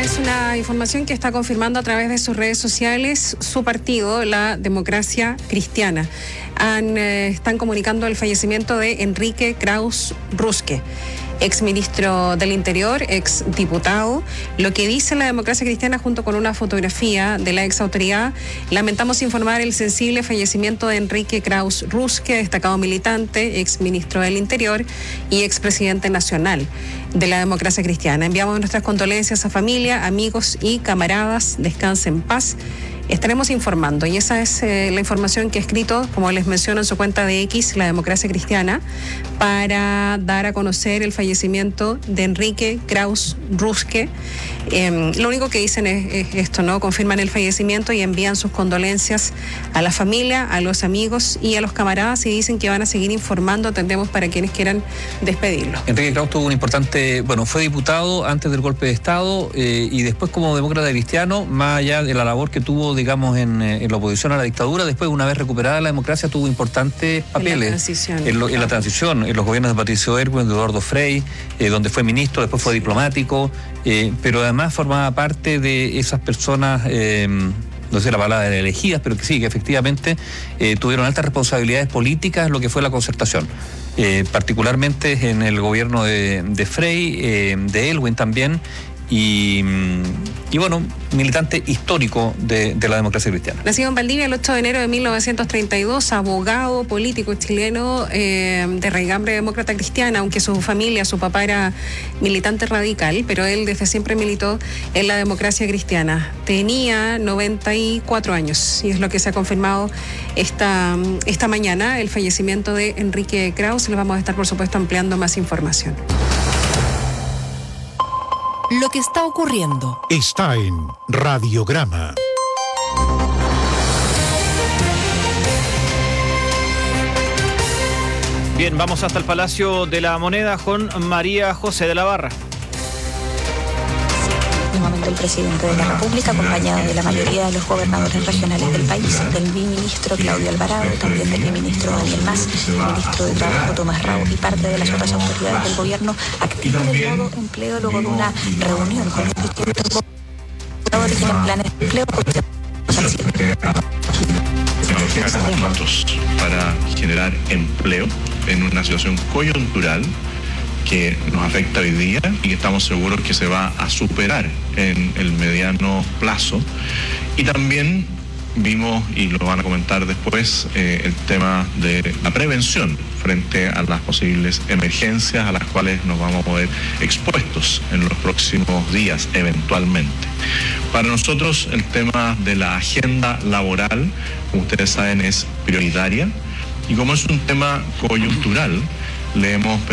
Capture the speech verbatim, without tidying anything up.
es una información que está confirmando a través de sus redes sociales su partido, la Democracia Cristiana. Han, eh, están comunicando el fallecimiento de Enrique Krauss Ruske, exministro del Interior, exdiputado. Lo que dice la Democracia Cristiana junto con una fotografía de la exautoridad: lamentamos informar el sensible fallecimiento de Enrique Krauss Ruske, destacado militante, exministro del Interior y expresidente nacional de la Democracia Cristiana. Enviamos nuestras condolencias a familia, amigos y camaradas. Descanse en paz. Estaremos informando, y esa es eh, la información que ha escrito, como les menciono, en su cuenta de X, la Democracia Cristiana, para dar a conocer el fallecimiento de Enrique Krauss Ruske. Eh, lo único que dicen es, es esto, ¿no? Confirman el fallecimiento y envían sus condolencias a la familia, a los amigos y a los camaradas, y dicen que van a seguir informando, atendemos para quienes quieran despedirlo. Enrique Krauss tuvo un importante, bueno, fue diputado antes del golpe de Estado eh, y después como demócrata cristiano, más allá de la labor que tuvo, digamos, en, en la oposición a la dictadura, después, una vez recuperada la democracia, tuvo importantes papeles. En la transición. En, lo, en la transición, en los gobiernos de Patricio Aylwin, de Eduardo Frei, eh, donde fue ministro, después fue diplomático, eh, pero además formaba parte de esas personas, eh, no sé la palabra elegidas, pero que sí, que efectivamente eh, tuvieron altas responsabilidades políticas en lo que fue la concertación. Eh, particularmente en el gobierno de, de Frei, eh, de Aylwin también, y, y bueno, militante histórico de, de la Democracia Cristiana. Nacido en Valdivia el ocho de enero de mil novecientos treinta y dos, abogado, político chileno, eh, de raigambre demócrata cristiana, aunque su familia, su papá era militante radical, pero él desde siempre militó en la Democracia Cristiana. Tenía noventa y cuatro años y es lo que se ha confirmado esta, esta mañana, el fallecimiento de Enrique Krauss. Les vamos a estar, por supuesto, ampliando más información. Lo que está ocurriendo está en Radiograma. Bien, vamos hasta el Palacio de la Moneda con María José de la Barra. El presidente de la República, acompañado de la mayoría de los gobernadores regionales del país, del viceministro Claudio Alvarado, también del viceministro Daniel Mas, el ministro de Trabajo Tomás Rao y parte de las otras autoridades del gobierno, activan el modo empleo luego de una reunión con los distintos gobernadores que tienen planes de empleo. Contratos para generar empleo en una situación coyuntural que nos afecta hoy día y que estamos seguros que se va a superar en el mediano plazo. Y también vimos, y lo van a comentar después, eh, el tema de la prevención frente a las posibles emergencias a las cuales nos vamos a ver expuestos en los próximos días eventualmente. Para nosotros el tema de la agenda laboral, como ustedes saben, es prioritaria, y como es un tema coyuntural, le hemos